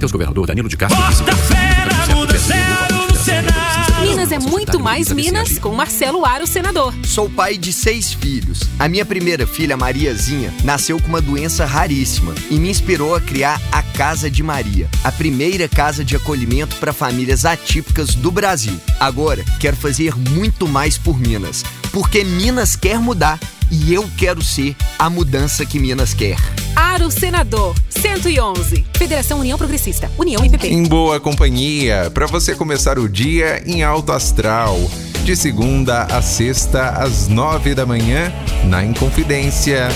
Matheus Governador Danilo de Castro. Quarta-feira muda zero no Senado. Minas é muito mais Minas com Marcelo Aro, senador. Sou pai de 6 filhos. A minha primeira filha, Mariazinha, nasceu com uma doença raríssima e me inspirou a criar a Casa de Maria, a primeira casa de acolhimento para famílias atípicas do Brasil. Agora, quero fazer muito mais por Minas, porque Minas quer mudar e eu quero ser a mudança que Minas quer. Aro, senador, 111. Federação União Progressista, União e PP. Em boa companhia, para você começar o dia em alto astral. De segunda a sexta, às 9 da manhã, na Inconfidência.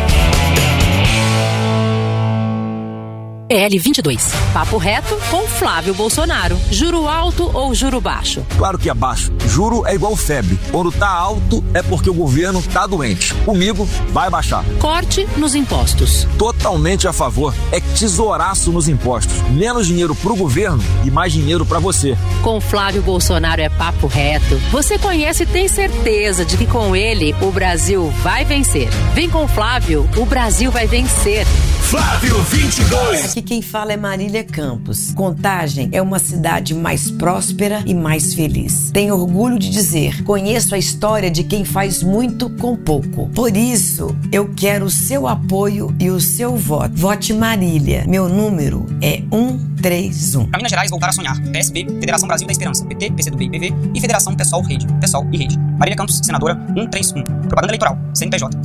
PL22. Papo reto com Flávio Bolsonaro. Juro alto ou juro baixo? Claro que é baixo. Juro é igual febre. Quando tá alto é porque o governo tá doente. Comigo vai baixar. Corte nos impostos. Totalmente a favor. É tesouraço nos impostos. Menos dinheiro pro governo e mais dinheiro pra você. Com Flávio Bolsonaro é papo reto. Você conhece e tem certeza de que com ele o Brasil vai vencer. Vem com Flávio, o Brasil vai vencer. Flávio 22. Aqui quem fala é Marília Campos. Contagem é uma cidade mais próspera e mais feliz. Tenho orgulho de dizer, conheço a história de quem faz muito com pouco. Por isso, eu quero o seu apoio e o seu voto. Vote Marília. Meu número é 131. Para Minas Gerais, voltar a sonhar. PSB, Federação Brasil da Esperança, PT, PCdoB e PV e Federação Pessoal Rede. Pessoal e Rede. Marília Campos, senadora 131. Propaganda eleitoral. CNPJ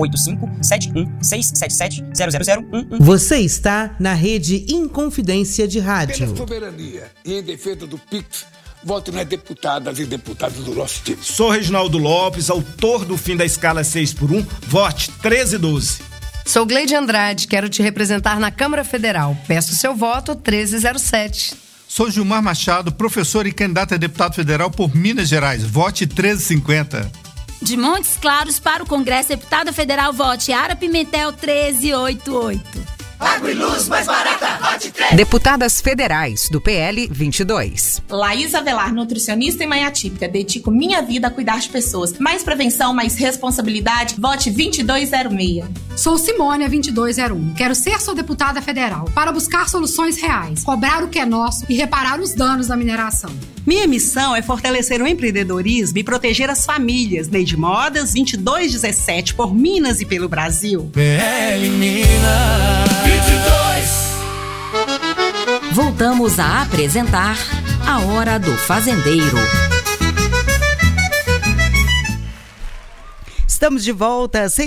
685-71-677-00011. Você está na Rede Inconfidência de Rádio. Pela soberania e em defesa do PIX, voto nas deputadas e deputados do nosso time. Sou Reginaldo Lopes, autor do fim da escala 6x1, vote 1312. Sou Gleide Andrade, quero te representar na Câmara Federal. Peço seu voto 1307. Sou Gilmar Machado, professor e candidato a deputado federal por Minas Gerais. Vote 1350. De Montes Claros para o Congresso, deputada federal, vote Ara Pimentel 1388. Água e luz mais barata, vote 3. Deputadas federais do PL 22. Laís Avelar, nutricionista e mãe atípica. Dedico minha vida a cuidar de pessoas. Mais prevenção, mais responsabilidade. Vote 2206. Sou Simônia 2201. Quero ser sua deputada federal para buscar soluções reais, cobrar o que é nosso e reparar os danos da mineração. Minha missão é fortalecer o empreendedorismo e proteger as famílias. Lei de Modas 2217 por Minas e pelo Brasil. PL Minas 22. Voltamos a apresentar A Hora do Fazendeiro. Estamos de volta às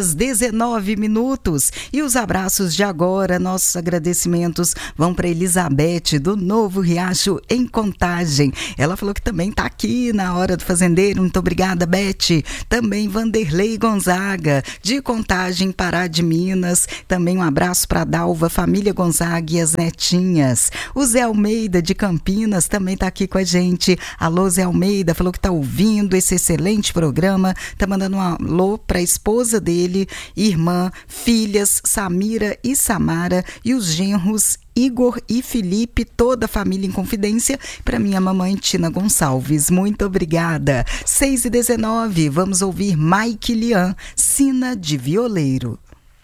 6h19 e os abraços de agora, nossos agradecimentos vão para Elizabeth do Novo Riacho em Contagem. Ela falou que também está aqui na Hora do Fazendeiro. Muito obrigada, Beth. Também Vanderlei Gonzaga de Contagem, Pará de Minas. Também um abraço para a Dalva, família Gonzaga e as netinhas. O Zé Almeida de Campinas também está aqui com a gente. Alô, Zé Almeida, falou que está ouvindo esse excelente programa. Está mandando um alô para a esposa dele, irmã, filhas, Samira e Samara e os genros Igor e Felipe, toda a família em confidência, para minha mamãe Tina Gonçalves. Muito obrigada. 6h19, vamos ouvir Mike Lian, Sina de Violeiro.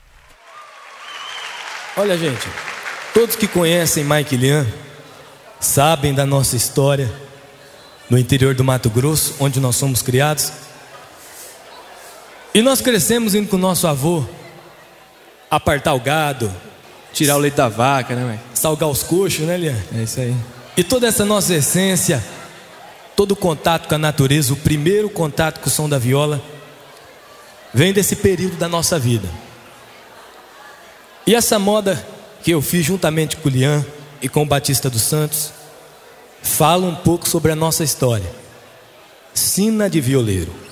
Olha, gente, todos que conhecem Mike Lian sabem da nossa história no interior do Mato Grosso, onde nós somos criados. E nós crescemos indo com o nosso avô apartar o gado, tirar o leite da vaca, né, mãe? Salgar os coxos, né, Lian? É isso aí. E toda essa nossa essência, todo o contato com a natureza, o primeiro contato com o som da viola, vem desse período da nossa vida. E essa moda que eu fiz juntamente com o Lian e com o Batista dos Santos fala um pouco sobre a nossa história. Sina de Violeiro.